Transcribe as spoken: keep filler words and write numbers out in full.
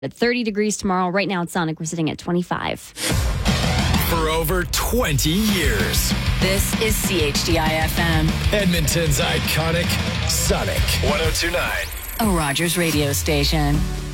At thirty degrees tomorrow. Right now at Sonic, we're sitting at twenty-five. For over twenty years. This is C H D I F M. Edmonton's iconic Sonic one oh two point nine. A Rogers radio station.